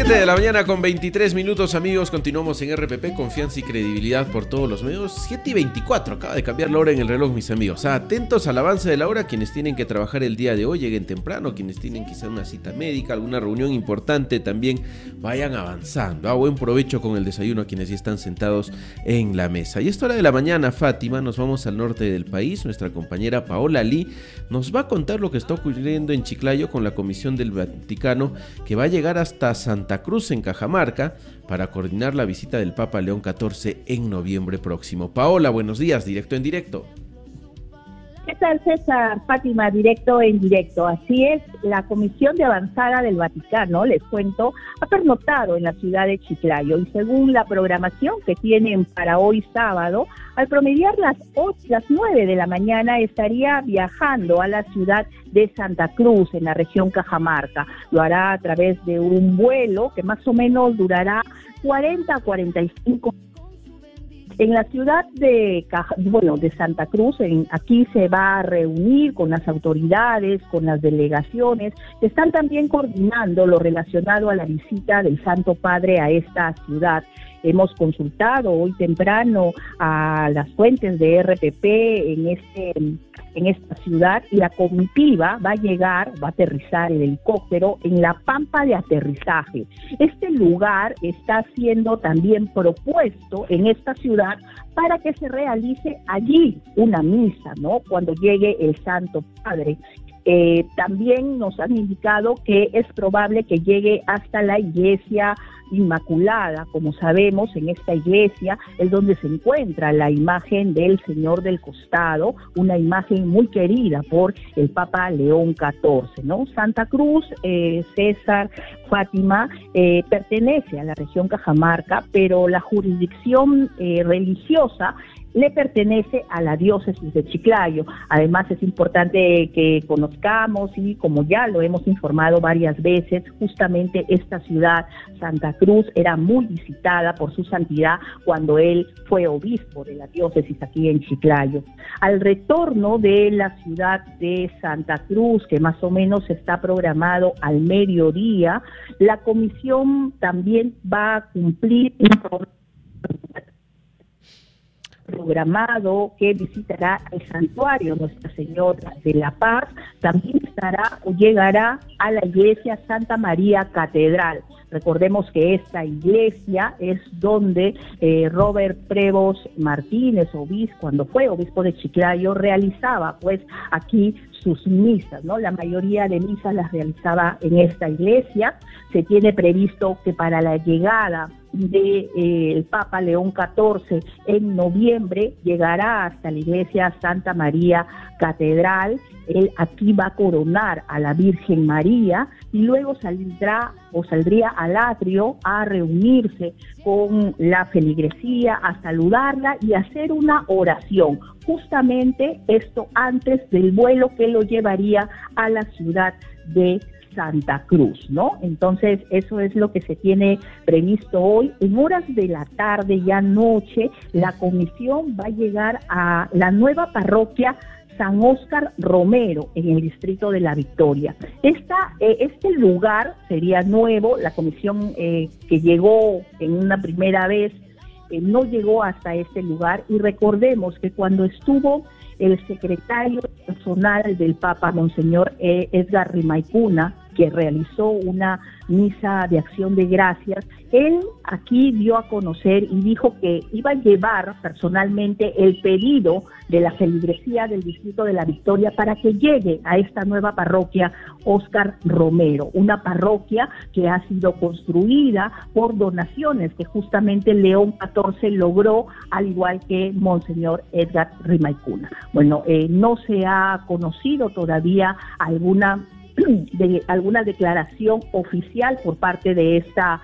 7 de la mañana con 23 minutos, amigos. Continuamos en RPP, confianza y credibilidad por todos los medios. 7:24, acaba de cambiar la hora en el reloj, mis amigos. Atentos al avance de la hora, quienes tienen que trabajar el día de hoy, lleguen temprano. Quienes tienen quizá una cita médica, alguna reunión importante, también vayan avanzando. Buen provecho con el desayuno a quienes ya están sentados en la mesa. Y a esta hora de la mañana, Fátima, nos vamos al norte del país. Nuestra compañera Paola Lee nos va a contar lo que está ocurriendo en Chiclayo con la Comisión del Vaticano, que va a llegar hasta Santa Cruz, en Cajamarca, para coordinar la visita del Papa León XIV en noviembre próximo. Paola, buenos días, directo en directo. ¿Qué tal, César? Fátima, directo en directo. Así es, la Comisión de Avanzada del Vaticano, les cuento, ha pernoctado en la ciudad de Chiclayo y según la programación que tienen para hoy sábado, al promediar las 9 de la mañana estaría viajando a la ciudad de Santa Cruz, en la región Cajamarca. Lo hará a través de un vuelo que más o menos durará 40 a 45 minutos. En la ciudad de Santa Cruz, aquí se va a reunir con las autoridades, con las delegaciones, que están también coordinando lo relacionado a la visita del Santo Padre a esta ciudad. Hemos consultado hoy temprano a las fuentes de RPP en esta ciudad, y la comitiva va a aterrizar el helicóptero en la pampa de aterrizaje. Este lugar está siendo también propuesto en esta ciudad para que se realice allí una misa, ¿no?, cuando llegue el Santo Padre. También nos han indicado que es probable que llegue hasta la iglesia Inmaculada. Como sabemos, en esta iglesia es donde se encuentra la imagen del Señor del Costado, una imagen muy querida por el Papa León XIV, ¿no? Santa Cruz, César, Fátima, pertenece a la región Cajamarca, pero la jurisdicción religiosa le pertenece a la diócesis de Chiclayo. Además, es importante que conozcamos, y como ya lo hemos informado varias veces, justamente esta ciudad, Santa Cruz, era muy visitada por su santidad cuando él fue obispo de la diócesis aquí en Chiclayo. Al retorno de la ciudad de Santa Cruz, que más o menos está programado al mediodía, la comisión también va a cumplir un programado que visitará el santuario Nuestra Señora de la Paz. También llegará a la iglesia Santa María Catedral. Recordemos que esta iglesia es donde Robert Prevost Martínez, cuando fue obispo de Chiclayo, realizaba pues aquí sus misas, ¿no? La mayoría de misas las realizaba en esta iglesia. Se tiene previsto que para la llegada del Papa León XIV en noviembre llegará hasta la iglesia Santa María Catedral. Él aquí va a coronar a la Virgen María y luego saldría al atrio a reunirse con la feligresía, a saludarla y a hacer una oración. Justamente esto antes del vuelo que lo llevaría a la ciudad de Santa Cruz, ¿no? Entonces, eso es lo que se tiene previsto hoy. En horas de la tarde, ya noche, la comisión va a llegar a la nueva parroquia San Óscar Romero, en el distrito de La Victoria. Este lugar sería nuevo. La comisión que llegó en una primera vez no llegó hasta este lugar, y recordemos que cuando estuvo el secretario personal del Papa, Monseñor Edgar Rimaicuna, que realizó una misa de acción de gracias, él aquí dio a conocer y dijo que iba a llevar personalmente el pedido de la feligresía del distrito de La Victoria para que llegue a esta nueva parroquia Óscar Romero, una parroquia que ha sido construida por donaciones que justamente León XIV logró, al igual que Monseñor Edgar Rimaicuna. Bueno, no se ha conocido todavía alguna declaración oficial por parte de esta.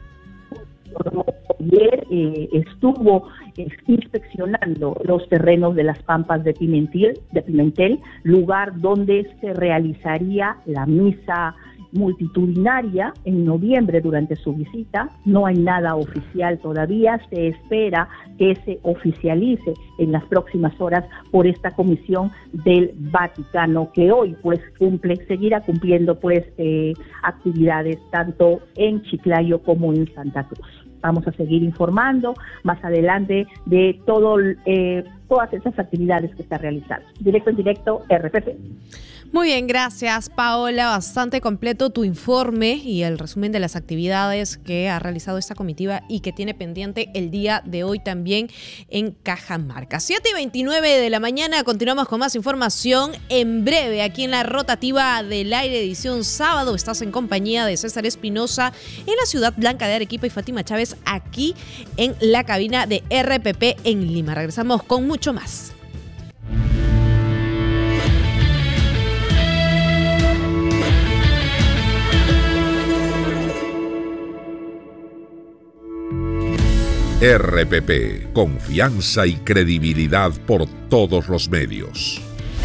Ayer estuvo inspeccionando los terrenos de las Pampas de Pimentel, lugar donde se realizaría la misa multitudinaria en noviembre durante su visita. No hay nada oficial todavía, se espera que se oficialice en las próximas horas por esta comisión del Vaticano, que hoy pues seguirá cumpliendo pues actividades tanto en Chiclayo como en Santa Cruz. Vamos a seguir informando más adelante de todas esas actividades que está realizando. Directo en directo, RPP. Muy bien, gracias Paola, bastante completo tu informe y el resumen de las actividades que ha realizado esta comitiva y que tiene pendiente el día de hoy también en Cajamarca. 7:29 de la mañana, continuamos con más información en breve aquí en la rotativa del aire edición sábado. Estás en compañía de César Espinosa en la ciudad blanca de Arequipa y Fátima Chávez aquí en la cabina de RPP en Lima. Regresamos con mucho más. RPP, confianza y credibilidad por todos los medios.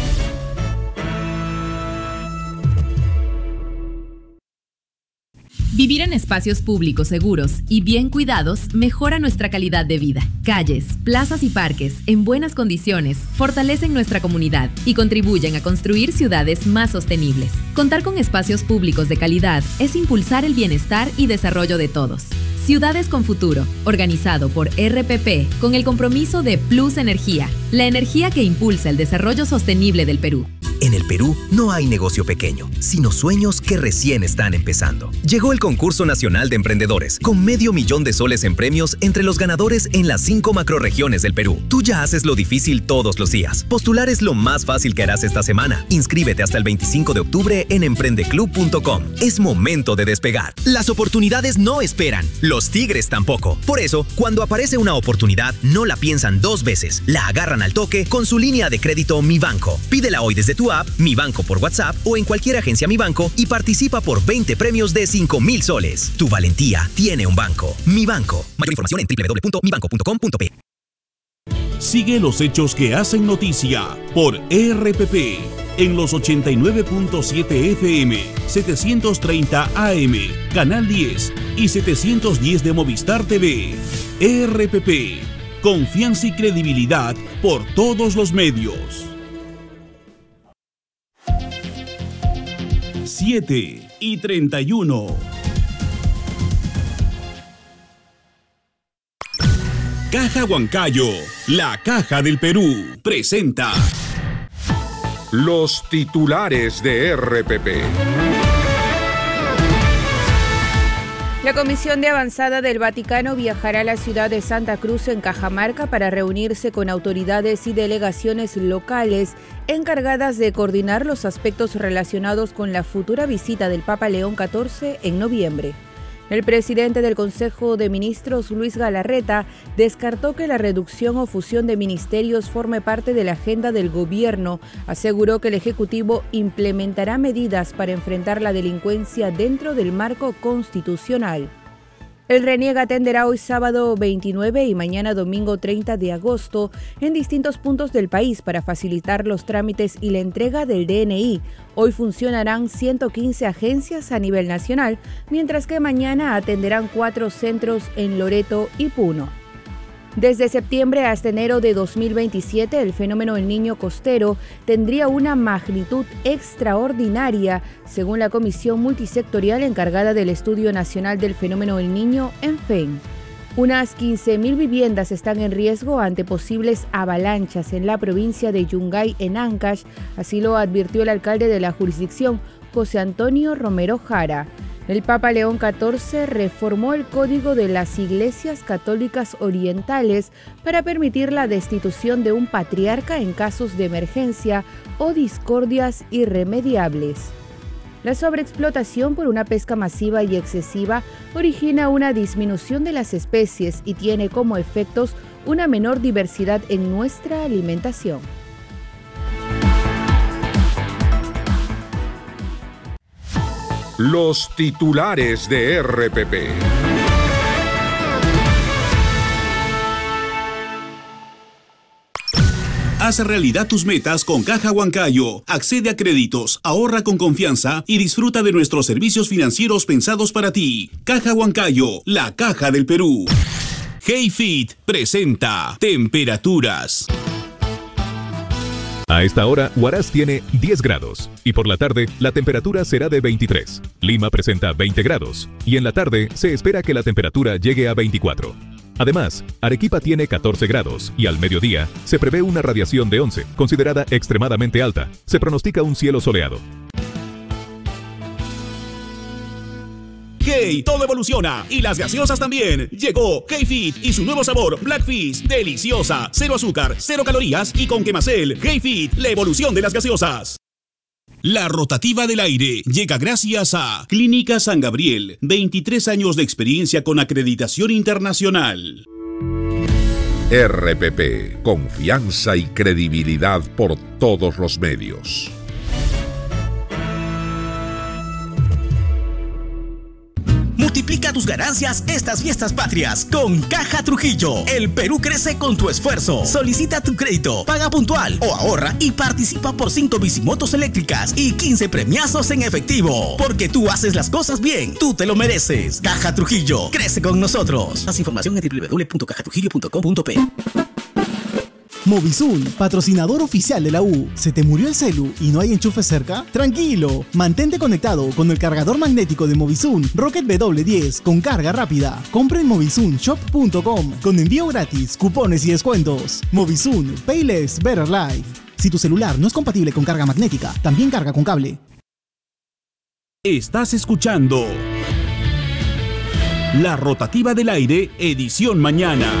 Vivir en espacios públicos seguros y bien cuidados mejora nuestra calidad de vida. Calles, plazas y parques en buenas condiciones fortalecen nuestra comunidad y contribuyen a construir ciudades más sostenibles. Contar con espacios públicos de calidad es impulsar el bienestar y desarrollo de todos. Ciudades con Futuro, organizado por RPP con el compromiso de Plus Energía, la energía que impulsa el desarrollo sostenible del Perú. En el Perú no hay negocio pequeño, sino sueños que recién están empezando. Llegó el Concurso Nacional de Emprendedores, con $500,000 en premios entre los ganadores en las 5 macrorregiones del Perú. Tú ya haces lo difícil todos los días. Postular es lo más fácil que harás esta semana. Inscríbete hasta el 25 de octubre en emprendeclub.com. Es momento de despegar. Las oportunidades no esperan, los tigres tampoco. Por eso, cuando aparece una oportunidad, no la piensan 2 veces. La agarran al toque con su línea de crédito Mi Banco. Pídela hoy desde tu app, Mi Banco por WhatsApp o en cualquier agencia Mi Banco y participa por 20 premios de $5,000. Tu valentía tiene un banco. Mi Banco. Mayor información en www.mibanco.com.p. Sigue los hechos que hacen noticia por RPP en los 89.7 FM, 730 AM, Canal 10 y 710 de Movistar TV. RPP, confianza y credibilidad por todos los medios. 7:31. Caja Huancayo, la Caja del Perú, presenta Los titulares de RPP. La Comisión de Avanzada del Vaticano viajará a la ciudad de Santa Cruz en Cajamarca para reunirse con autoridades y delegaciones locales encargadas de coordinar los aspectos relacionados con la futura visita del Papa León XIV en noviembre. El presidente del Consejo de Ministros, Luis Galarreta, descartó que la reducción o fusión de ministerios forme parte de la agenda del gobierno. Aseguró que el Ejecutivo implementará medidas para enfrentar la delincuencia dentro del marco constitucional. El RENIEG atenderá hoy sábado 29 y mañana domingo 30 de agosto en distintos puntos del país para facilitar los trámites y la entrega del DNI. Hoy funcionarán 115 agencias a nivel nacional, mientras que mañana atenderán 4 centros en Loreto y Puno. Desde septiembre hasta enero de 2027, el fenómeno El Niño Costero tendría una magnitud extraordinaria, según la Comisión Multisectorial encargada del Estudio Nacional del Fenómeno El Niño, ENFEN. Unas 15.000 viviendas están en riesgo ante posibles avalanchas en la provincia de Yungay, en Ancash, así lo advirtió el alcalde de la jurisdicción, José Antonio Romero Jara. El Papa León XIV reformó el Código de las Iglesias Católicas Orientales para permitir la destitución de un patriarca en casos de emergencia o discordias irremediables. La sobreexplotación por una pesca masiva y excesiva origina una disminución de las especies y tiene como efectos una menor diversidad en nuestra alimentación. Los titulares de RPP. Haz realidad tus metas con Caja Huancayo. Accede a créditos, ahorra con confianza y disfruta de nuestros servicios financieros pensados para ti. Caja Huancayo, la caja del Perú. HeyFit presenta Temperaturas. A esta hora, Huaraz tiene 10 grados y por la tarde la temperatura será de 23. Lima presenta 20 grados y en la tarde se espera que la temperatura llegue a 24. Además, Arequipa tiene 14 grados y al mediodía se prevé una radiación de 11, considerada extremadamente alta. Se pronostica un cielo soleado. Hey, todo evoluciona y las gaseosas también. Llegó HeyFit y su nuevo sabor Blackfish, deliciosa, 0 azúcar, 0 calorías y con Quemacel. HeyFit, la evolución de las gaseosas. La rotativa del aire llega gracias a Clínica San Gabriel, 23 años de experiencia con acreditación internacional. RPP, confianza y credibilidad por todos los medios. Multiplica tus ganancias estas fiestas patrias con Caja Trujillo. El Perú crece con tu esfuerzo. Solicita tu crédito, paga puntual o ahorra y participa por 5 bicimotos eléctricas y 15 premiazos en efectivo. Porque tú haces las cosas bien, tú te lo mereces. Caja Trujillo, crece con nosotros. Más información en www.cajatrujillo.com.pe. Movisun, patrocinador oficial de la U. ¿Se te murió el celu y no hay enchufe cerca? Tranquilo, mantente conectado con el cargador magnético de Movisun Rocket W10 con carga rápida. Compra en movisunshop.com con envío gratis, cupones y descuentos. Movisun, Pay Less, Better Life. Si tu celular no es compatible con carga magnética, también carga con cable. Estás escuchando La Rotativa del Aire, edición mañana.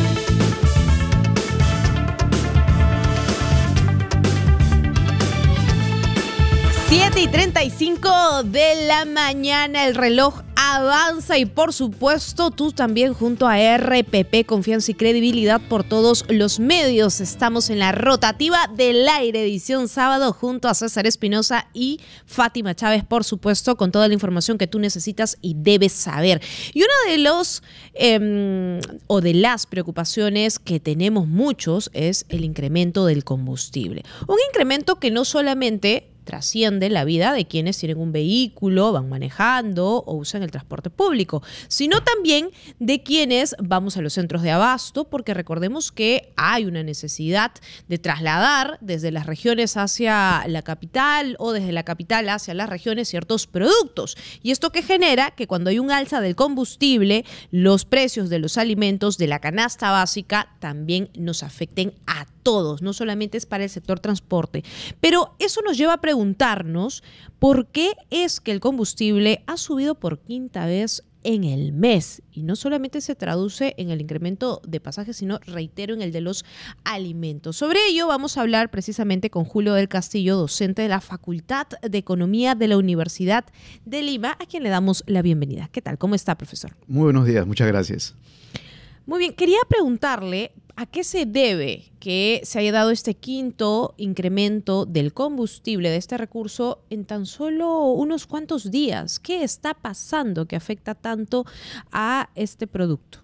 7:35 de la mañana, el reloj avanza y por supuesto tú también junto a RPP, confianza y credibilidad por todos los medios. Estamos en la rotativa del aire, edición sábado, junto a César Espinosa y Fátima Chávez, por supuesto, con toda la información que tú necesitas y debes saber. Y uno de los o de las preocupaciones que tenemos muchos es el incremento del combustible. Un incremento que no solamente trasciende la vida de quienes tienen un vehículo, van manejando o usan el transporte público, sino también de quienes vamos a los centros de abasto, porque recordemos que hay una necesidad de trasladar desde las regiones hacia la capital o desde la capital hacia las regiones ciertos productos. Y esto que genera que cuando hay un alza del combustible, los precios de los alimentos, de la canasta básica, también nos afecten a todos, no solamente es para el sector transporte. Pero eso nos lleva a preguntarnos por qué es que el combustible ha subido por quinta vez en el mes. Y no solamente se traduce en el incremento de pasajes, sino, reitero, en el de los alimentos. Sobre ello vamos a hablar precisamente con Julio del Castillo, docente de la Facultad de Economía de la Universidad de Lima, a quien le damos la bienvenida. ¿Qué tal? ¿Cómo está, profesor? Muy buenos días, muchas gracias. Muy bien, quería preguntarle a qué se debe que se haya dado este quinto incremento del combustible, de este recurso, en tan solo unos cuantos días. ¿Qué está pasando que afecta tanto a este producto?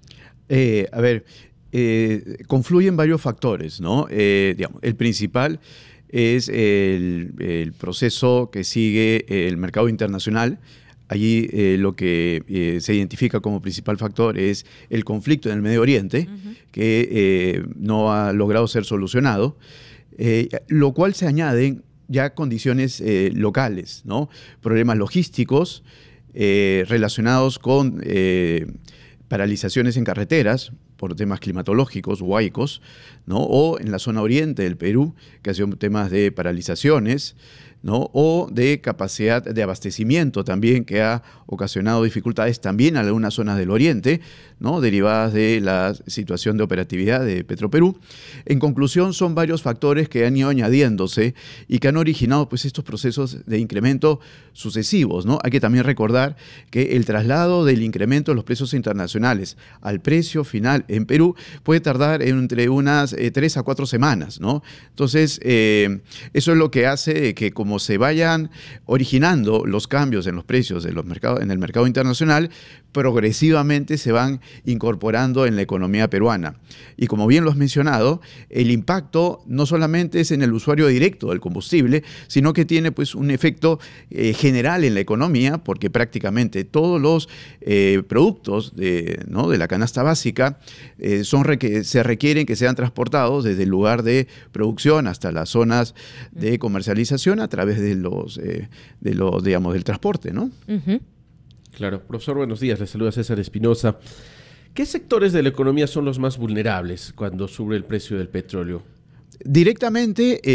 Confluyen varios factores, ¿no? El principal es el proceso que sigue el mercado internacional. Allí lo que se identifica como principal factor es el conflicto en el Medio Oriente, que no ha logrado ser solucionado, lo cual se añaden ya condiciones locales, ¿no? Problemas logísticos relacionados con paralizaciones en carreteras por temas climatológicos, huaicos, ¿no? O en la zona oriente del Perú, que ha sido temas de paralizaciones, ¿no? O de capacidad de abastecimiento también, que ha ocasionado dificultades también en algunas zonas del oriente, ¿no? Derivadas de la situación de operatividad de Petroperú. En conclusión, son varios factores que han ido añadiéndose y que han originado pues, estos procesos de incremento sucesivos, ¿no? Hay que también recordar que el traslado del incremento de los precios internacionales al precio final en Perú puede tardar entre unas 3 a 4 semanas, ¿no? Entonces, eso es lo que hace que, como como se vayan originando los cambios en los precios de los mercados, en el mercado internacional, progresivamente se van incorporando en la economía peruana. Y como bien lo has mencionado, el impacto no solamente es en el usuario directo del combustible, sino que tiene pues un efecto general en la economía, porque prácticamente todos los productos de la canasta básica se requieren que sean transportados desde el lugar de producción hasta las zonas de comercialización a través de del transporte, ¿no? Uh-huh. Claro. Profesor, buenos días. Le saluda César Espinosa. ¿Qué sectores de la economía son los más vulnerables cuando sube el precio del petróleo? Directamente